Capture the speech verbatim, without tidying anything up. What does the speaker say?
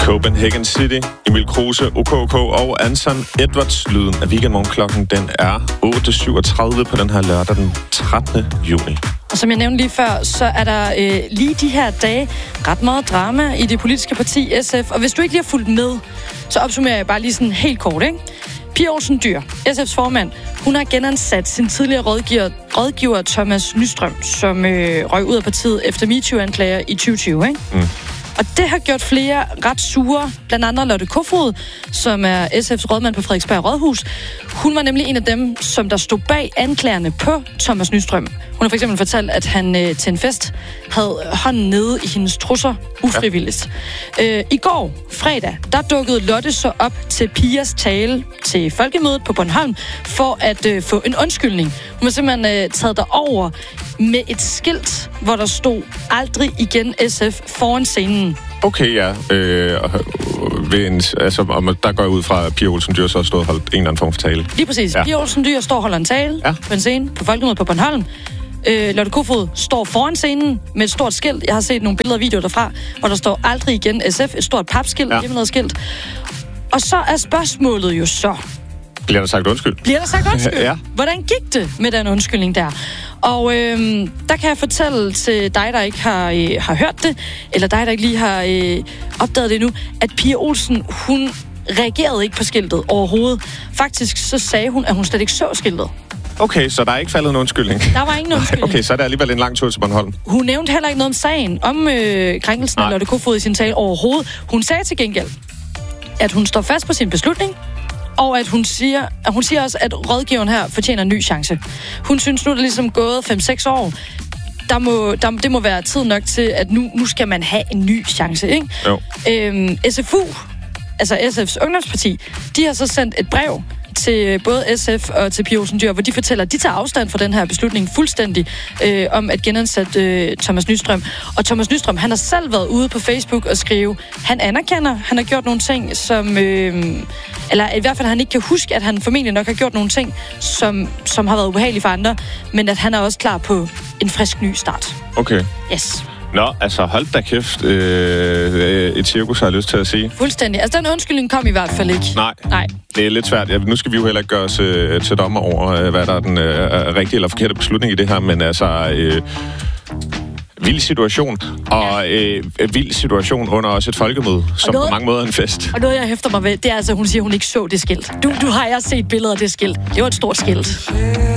Copenhagen City, Emil Kruse, O K O K og Anson Edwards. Lyden af Weekendmorgen. Klokken den er otte syvogtredive på den her lørdag den trettende juni. Og som jeg nævnte lige før, så er der øh, lige de her dage ret meget drama i det politiske parti S F. Og hvis du ikke lige har fulgt med, så opsummerer jeg bare lige sådan helt kort, ikke? Pia Olsen Dyhr, S F's formand, hun har genansat sin tidligere rådgiver, rådgiver Thomas Nystrøm, som øh, røg ud af partiet efter MeToo-anklager i tyve tyve, ikke? Mm. Og det har gjort flere ret sure, blandt andet Lotte Kofod, som er S F's rådmand på Frederiksberg Rådhus. Hun var nemlig en af dem, som der stod bag anklagerne på Thomas Nystrøm. Hun har for eksempel fortalt, at han øh, til en fest havde hånden nede i hendes trusser ufrivilligt. Ja. Øh, I går, fredag, der dukkede Lotte så op til Pias tale til folkemødet på Bornholm for at øh, få en undskyldning. Hun har simpelthen øh, taget derover med et skilt, hvor der stod aldrig igen S F foran scenen. Okay, ja. Øh, ved en, altså, om, der går jeg ud fra, at Pia Olsen Dyhr så har stået og holdt en eller anden form for tale. Lige præcis. Ja. Pia Olsen Dyhr står og holder en tale ja. på en scene på folkemødet på Bornholm. Øh, Lotte Kofod står foran scenen med et stort skilt. Jeg har set nogle billeder og videoer derfra, hvor der står aldrig igen S F. Et stort papskilt, ja. hjemmelavet skilt. Og så er spørgsmålet jo så... Bliver der sagt undskyld? Bliver der sagt undskyld? ja. Hvordan gik det med den undskyldning der? Og øhm, der kan jeg fortælle til dig, der ikke har, øh, har hørt det, eller dig, der ikke lige har øh, opdaget det endnu, at Pia Olsen, hun reagerede ikke på skiltet overhovedet. Faktisk så sagde hun, at hun slet ikke så skiltet. Okay, så der er ikke faldet en undskyldning? Der var ingen undskyldning. Okay, så er der alligevel en lang tur til Bornholm. Hun nævnte heller ikke noget om sagen, om øh, krænkelsen af Lotte Kofod i sin tale overhovedet. Hun sagde til gengæld, at hun står fast på sin beslutning, og at hun siger, at hun siger også, at rådgiveren her fortjener en ny chance. Hun synes nu, det er ligesom gået fem seks år. Der må, der, det må være tid nok til, at nu, nu skal man have en ny chance, ikke? Jo. Øhm, S F U, altså S F's ungdomsparti, de har så sendt et brev til både S F og til Pia Olsen Dyhr, hvor de fortæller, at de tager afstand fra den her beslutning fuldstændig øh, om at genansætte øh, Thomas Nystrøm. Og Thomas Nystrøm, han har selv været ude på Facebook og skrive, han anerkender, han har gjort nogle ting, som... Øh, eller i hvert fald, han ikke kan huske, at han formentlig nok har gjort nogle ting, som, som har været ubehagelige for andre, men at han er også klar på en frisk ny start. Okay. Yes. Nå, altså hold da kæft. Øh, et cirkus har jeg lyst til at sige. Fuldstændig. Altså, den undskyldning kom i hvert fald ikke. Nej. Nej. Det er lidt svært. Ja, nu skal vi jo heller ikke gøre os øh, til dommer over, øh, hvad der er den øh, rigtige eller forkerte beslutning i det her, men altså... Øh, vild situation, og øh, vild situation under også et folkemøde, som noget, på mange måder er en fest. Og noget, jeg hæfter mig ved, det er altså, hun siger, hun ikke så det skilt. Du, du har jeg set billeder af det skilt. Det var et stort skilt.